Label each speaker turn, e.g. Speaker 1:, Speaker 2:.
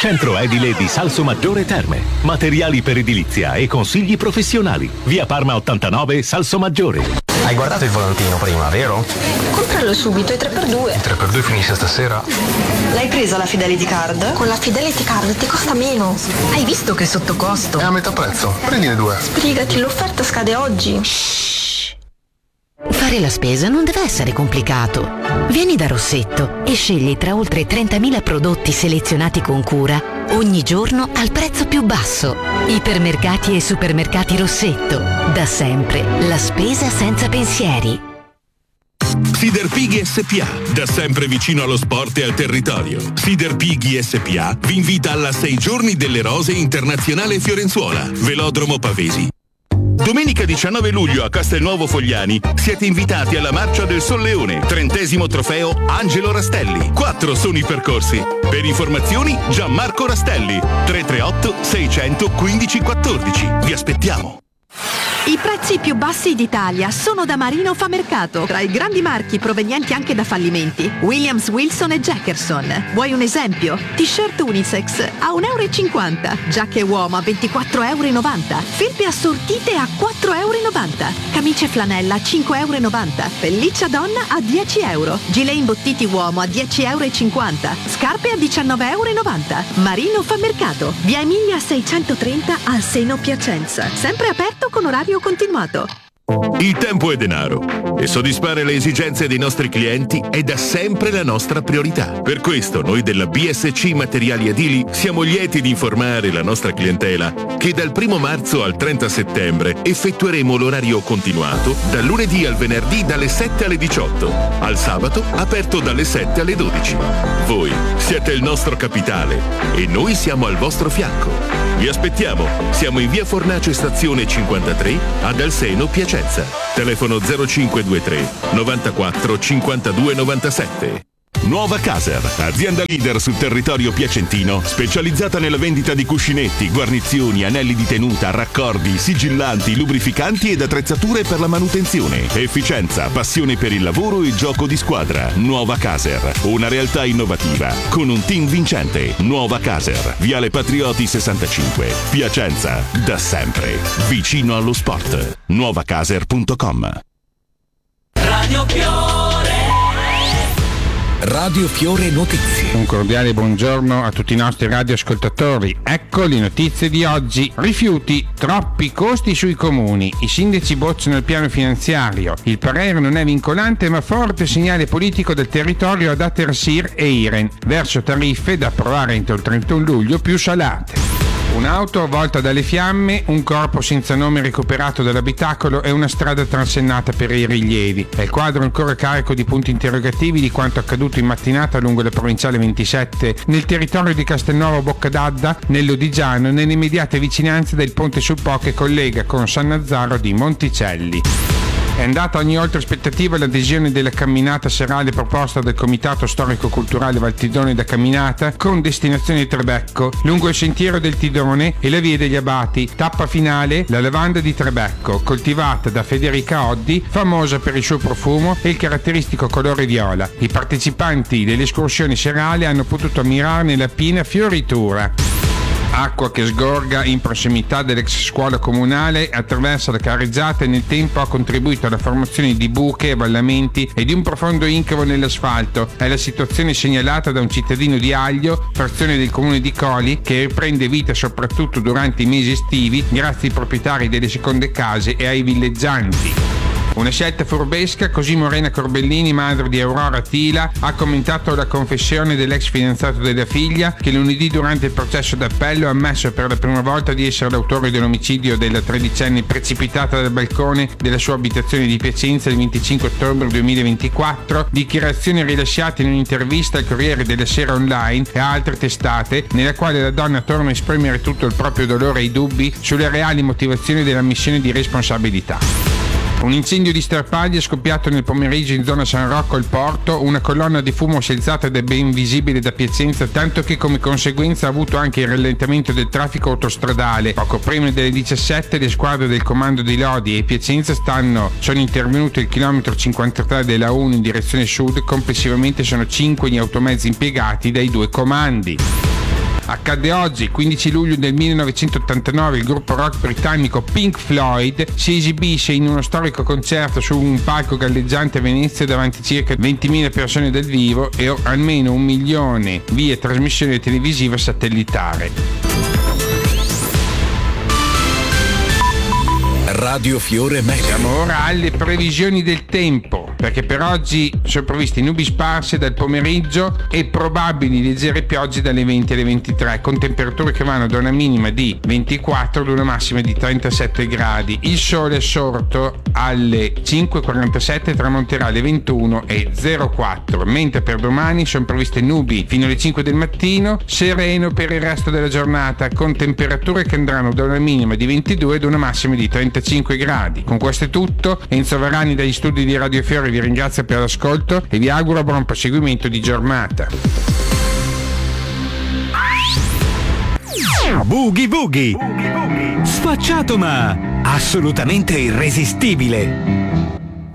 Speaker 1: Centro edile di Salsomaggiore Terme. Materiali per edilizia e consigli professionali. Via Parma 89, Salsomaggiore.
Speaker 2: Hai guardato il volantino prima, vero?
Speaker 3: Compralo subito, è 3x2.
Speaker 2: Il 3x2 finisce stasera?
Speaker 3: L'hai presa la Fidelity Card? Con la Fidelity Card ti costa meno. Hai visto che è sotto costo?
Speaker 2: È a metà prezzo, prendine 2.
Speaker 3: Sbrigati, l'offerta scade oggi.
Speaker 4: Fare la spesa non deve essere complicato. Vieni da Rossetto e scegli tra oltre 30.000 prodotti selezionati con cura ogni giorno al prezzo più basso. Ipermercati e supermercati Rossetto. Da sempre la spesa senza pensieri.
Speaker 5: Siderpighi SPA, da sempre vicino allo sport e al territorio. Siderpighi SPA vi invita alla 6 giorni delle rose internazionale Fiorenzuola, Velodromo Pavesi. Domenica 19 luglio a Castelnuovo Fogliani siete invitati alla Marcia del Solleone, 30° trofeo Angelo Rastelli. 4 sono i percorsi. Per informazioni Gianmarco Rastelli, 338 615 14. Vi aspettiamo.
Speaker 6: I prezzi più bassi d'Italia sono da Marino Fa Mercato, tra i grandi marchi provenienti anche da fallimenti. Williams, Wilson e Jackerson. Vuoi un esempio? T-shirt unisex a €1,50, giacche uomo a €24,90, felpe assortite a €4,90, camicie flanella a €5,90, pelliccia donna a €10, gilet imbottiti uomo a €10,50, scarpe a €19,90. Marino Fa Mercato, via Emilia 630 al Seno Piacenza. Sempre aperto con orario continuato.
Speaker 5: Il tempo è denaro e soddisfare le esigenze dei nostri clienti è da sempre la nostra priorità. Per questo noi della BSC Materiali Edili siamo lieti di informare la nostra clientela che dal 1 marzo al 30 settembre effettueremo l'orario continuato dal lunedì al venerdì dalle 7 alle 18, al sabato aperto dalle 7 alle 12. Voi siete il nostro capitale e noi siamo al vostro fianco. Vi aspettiamo, siamo in via Fornace stazione 53 ad Alseno Piacenza. Telefono 0523 94 52 97. Nuova Caser, azienda leader sul territorio piacentino, specializzata nella vendita di cuscinetti, guarnizioni, anelli di tenuta, raccordi, sigillanti, lubrificanti ed attrezzature per la manutenzione. Efficienza, passione per il lavoro e gioco di squadra. Nuova Caser, una realtà innovativa con un team vincente. Nuova Caser, Viale Patrioti 65, Piacenza, da sempre, vicino allo sport. nuovacaser.com.
Speaker 7: Radio Fiore Notizie.
Speaker 8: Un cordiale buongiorno a tutti i nostri radioascoltatori. Ecco le notizie di oggi. Rifiuti, troppi costi sui comuni. I sindaci bocciano il piano finanziario. Il parere non è vincolante ma forte segnale politico del territorio ad Atersir e Iren verso tariffe da approvare entro il 31 luglio più salate. Un'auto avvolta dalle fiamme, un corpo senza nome recuperato dall'abitacolo e una strada transennata per i rilievi. È il quadro ancora carico di punti interrogativi di quanto accaduto in mattinata lungo la provinciale 27 nel territorio di Castelnuovo Boccadadda, nell'Odigiano, nelle immediate vicinanze del ponte sul Po che collega con Sannazzaro di Monticelli. È andata ogni oltre aspettativa l'adesione della camminata serale proposta dal Comitato Storico-Culturale Valtidone da Camminata con destinazione Trebecco, lungo il sentiero del Tidone e la via degli Abati. Tappa finale, la lavanda di Trebecco, coltivata da Federica Oddi, famosa per il suo profumo e il caratteristico colore viola. I partecipanti dell'escursione serale hanno potuto ammirarne la piena fioritura. Acqua che sgorga in prossimità dell'ex scuola comunale attraverso la careggiata e nel tempo ha contribuito alla formazione di buche, avvallamenti e di un profondo incavo nell'asfalto. È la situazione segnalata da un cittadino di Aglio, frazione del comune di Coli, che riprende vita soprattutto durante i mesi estivi grazie ai proprietari delle seconde case e ai villeggianti. Una scelta furbesca, così Morena Corbellini, madre di Aurora Tila, ha commentato la confessione dell'ex fidanzato della figlia, che lunedì durante il processo d'appello ha ammesso per la prima volta di essere l'autore dell'omicidio della tredicenne precipitata dal balcone della sua abitazione di Piacenza il 25 ottobre 2024, dichiarazioni rilasciate in un'intervista al Corriere della Sera Online e a altre testate, nella quale la donna torna a esprimere tutto il proprio dolore e i dubbi sulle reali motivazioni dell'ammissione di responsabilità. Un incendio di sterpaglie è scoppiato nel pomeriggio in zona San Rocco al Porto, una colonna di fumo si è alzata ed è ben visibile da Piacenza, tanto che come conseguenza ha avuto anche il rallentamento del traffico autostradale. Poco prima delle 17 le squadre del comando di Lodi e Piacenza sono intervenute al chilometro 53 della 1 in direzione sud, complessivamente sono 5 gli automezzi impiegati dai due comandi. Accadde oggi, 15 luglio del 1989, il gruppo rock britannico Pink Floyd si esibisce in uno storico concerto su un palco galleggiante a Venezia davanti a circa 20.000 persone dal vivo e almeno 1 milione via trasmissione televisiva satellitare.
Speaker 7: Radio Fiore Meteo.
Speaker 8: Siamo ora alle previsioni del tempo, perché per oggi sono previste nubi sparse dal pomeriggio e probabili leggere piogge dalle 20 alle 23, con temperature che vanno da una minima di 24 ad una massima di 37 gradi. Il sole è sorto alle 5.47 e tramonterà alle 21 e 04, mentre per domani sono previste nubi fino alle 5 del mattino, sereno per il resto della giornata, con temperature che andranno da una minima di 22 ad una massima di 35 gradi. Con questo è tutto. Enzo Varani dagli studi di Radio Fiore vi ringrazio per l'ascolto e vi auguro buon proseguimento di giornata.
Speaker 7: Boogie Boogie. Sfacciato ma assolutamente irresistibile.